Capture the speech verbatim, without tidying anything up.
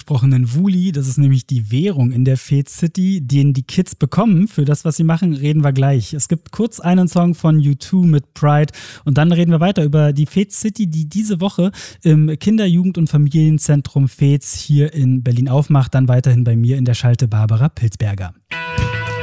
angesprochenen Wooly. Das ist nämlich die Währung in der Fed City, den die Kids bekommen für das, was sie machen, reden wir gleich. Es gibt kurz einen Song von U zwei mit Pride und dann reden wir weiter über die Fed City, die diese Woche im Kinder-, Jugend- und Familienzentrum Fez hier in Berlin aufmacht. Dann weiterhin bei mir in der Schalte Barbara Pilzberger.